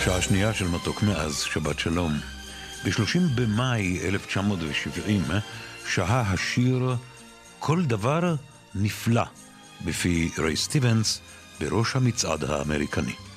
שעה שנייה של מתוק מאז, שבת שלום. ב-30 במאי 1970 שהה השיר כל דבר נפלא בפי ריי סטיבנס בראש המצעד האמריקני.